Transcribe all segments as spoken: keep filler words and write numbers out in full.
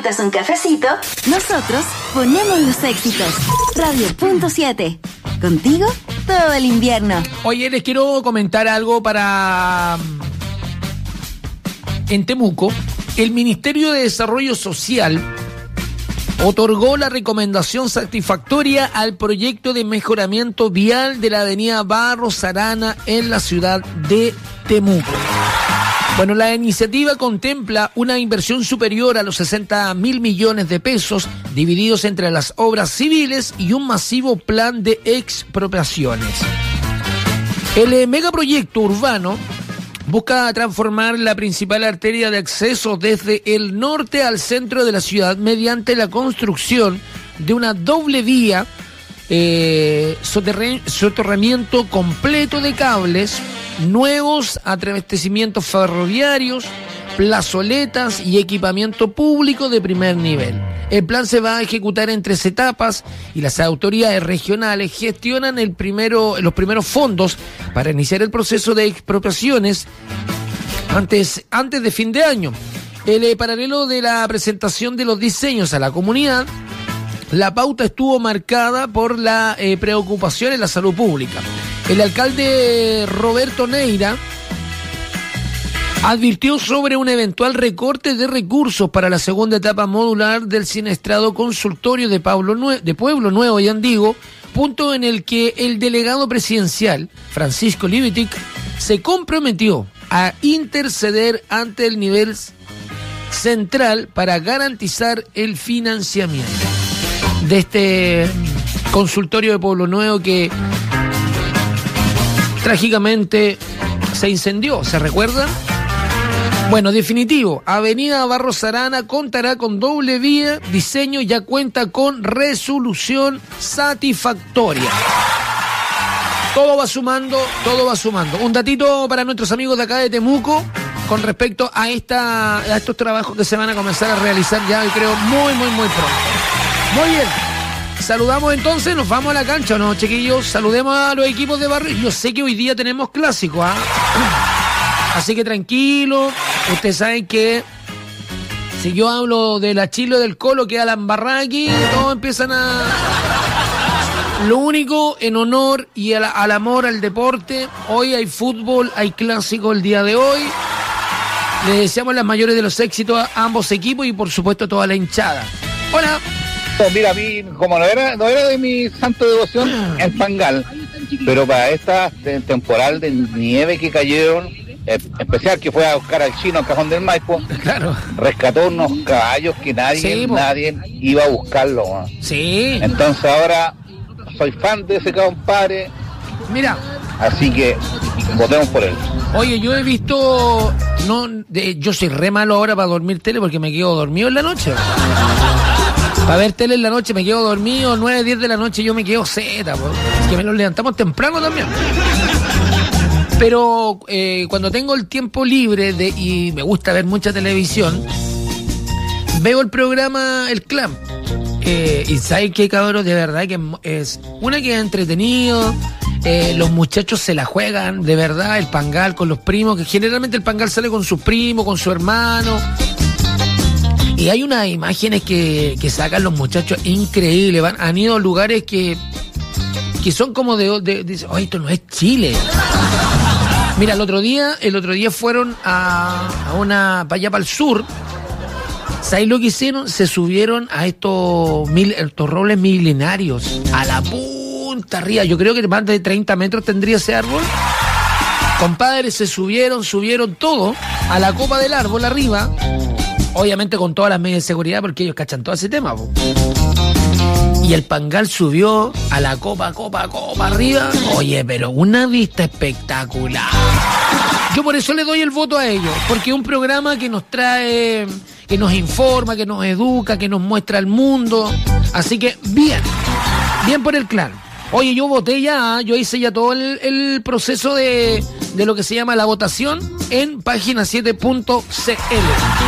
disfrutas un cafecito, nosotros ponemos los éxitos. Radio Punto siete. Contigo todo el invierno. Oye, les quiero comentar algo para... En Temuco, el Ministerio de Desarrollo Social otorgó la recomendación satisfactoria al proyecto de mejoramiento vial de la avenida Barros Arana en la ciudad de Temuco. Bueno, la iniciativa contempla una inversión superior a los sesenta mil millones de pesos divididos entre las obras civiles y un masivo plan de expropiaciones. El eh, megaproyecto urbano busca transformar la principal arteria de acceso desde el norte al centro de la ciudad mediante la construcción de una doble vía, eh, soterre- soterramiento completo de cables, nuevos abastecimientos ferroviarios, plazoletas y equipamiento público de primer nivel. El plan se va a ejecutar en tres etapas y las autoridades regionales gestionan el primero, los primeros fondos para iniciar el proceso de expropiaciones antes, antes de fin de año. El eh, paralelo de la presentación de los diseños a la comunidad, la pauta estuvo marcada por la eh, preocupación en la salud pública. El alcalde Roberto Neira advirtió sobre un eventual recorte de recursos para la segunda etapa modular del siniestrado consultorio de, Pablo Nue- de Pueblo Nuevo y Andigo, punto en el que el delegado presidencial, Francisco Libitic, se comprometió a interceder ante el nivel central para garantizar el financiamiento de este consultorio de Pueblo Nuevo que trágicamente se incendió, ¿se recuerdan? Bueno, definitivo, Avenida Barros Arana contará con doble vía, diseño ya cuenta con resolución satisfactoria. Todo va sumando, todo va sumando. Un datito para nuestros amigos de acá de Temuco con respecto a, esta, a estos trabajos que se van a comenzar a realizar ya, creo, muy, muy, muy pronto. Muy bien. Saludamos entonces, nos vamos a la cancha, ¿no, chiquillos? Saludemos a los equipos de barrio. Yo sé que hoy día tenemos clásico, ¿ah? Así que tranquilo, ustedes saben que si yo hablo de la Chilo del Colo, queda la embarrada aquí, todos empiezan a... Lo único en honor y al, al amor al deporte, hoy hay fútbol, hay clásico el día de hoy. Les deseamos las mayores de los éxitos a ambos equipos y por supuesto a toda la hinchada. Hola. Mira, a mí, como no era, no era de mi santo devoción, el Pangal, pero para esta temporal de nieve que cayeron, especial que fue a buscar al chino al Cajón del Maipo, claro, rescató unos caballos que nadie, sí, nadie iba a buscarlo, ¿no? Sí. Entonces ahora soy fan de ese compadre. Mira. Así que votemos por él. Oye, yo he visto, no, de, yo soy re malo ahora para dormir tele porque me quedo dormido en la noche. Para ver tele en la noche me quedo dormido, nueve, diez de la noche yo me quedo zeta, pues. Es que me nos levantamos temprano también. Pero eh, cuando tengo el tiempo libre de, y me gusta ver mucha televisión, veo el programa El Clan. Eh, y ¿sabes qué, cabros? De verdad que es una que es entretenido. Eh, los muchachos se la juegan, de verdad, el Pangal con los primos, que generalmente el Pangal sale con sus primos, con su hermano. Y hay unas imágenes que, que sacan los muchachos increíbles. Van, han ido a lugares que, que son como de, de, de oh, esto no es Chile. Mira, el otro día, el otro día fueron a, a una, para allá para el sur. ¿Sabes lo que hicieron? Se subieron a estos, mil, estos robles milenarios, a la punta arriba. Yo creo que más de treinta metros tendría ese árbol. Compadres, se subieron, subieron todo a la copa del árbol arriba. Obviamente con todas las medidas de seguridad porque ellos cachan todo ese tema, po. Y el Pangal subió a la copa, copa, copa arriba. Oye, pero una vista espectacular. Yo por eso le doy el voto a ellos, porque es un programa que nos trae, que nos informa, que nos educa, que nos muestra el mundo. Así que bien, bien por el Clan. Oye, yo voté ya, yo hice ya todo el, el proceso de, de lo que se llama la votación en página siete punto c l.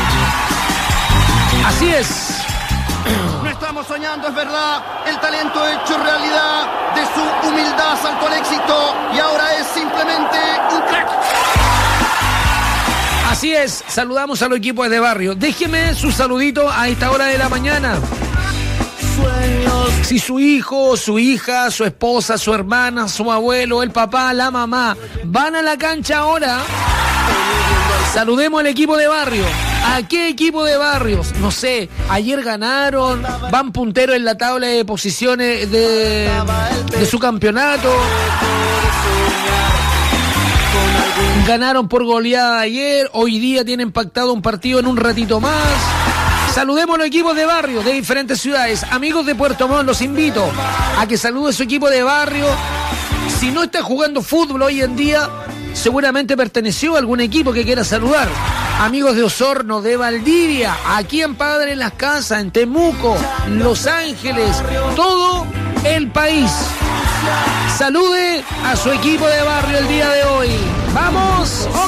Así es. No estamos soñando, es verdad. El talento hecho realidad. De su humildad saltó al éxito y ahora es simplemente un crack. Así es, saludamos a los equipos de barrio. Déjeme su saludito a esta hora de la mañana. Si su hijo, su hija, su esposa, su hermana, su abuelo, el papá, la mamá van a la cancha ahora, saludemos al equipo de barrio. ¿A qué equipo de barrios? No sé, ayer ganaron, van punteros en la tabla de posiciones de, de su campeonato. Ganaron por goleada ayer, hoy día tienen pactado un partido en un ratito más. Saludemos a los equipos de barrio de diferentes ciudades. Amigos de Puerto Montt, los invito a que salude a su equipo de barrio. Si no está jugando fútbol hoy en día, seguramente perteneció a algún equipo que quiera saludar. Amigos de Osorno, de Valdivia, aquí en Padre Las Casas, en Temuco, Los Ángeles, todo el país. Salude a su equipo de barrio el día de hoy. ¡Vamos! ¡Ok!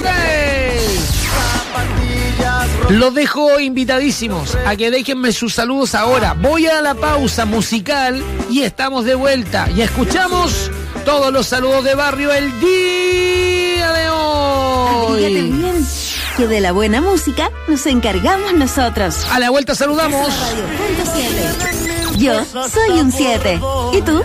Los dejo invitadísimos a que déjenme sus saludos ahora. Voy a la pausa musical y estamos de vuelta. Y escuchamos todos los saludos de barrio el día de hoy. Abrígate bien, que de la buena música nos encargamos nosotros. A la vuelta saludamos. Radio punto siete. Yo soy un siete. ¿Y tú?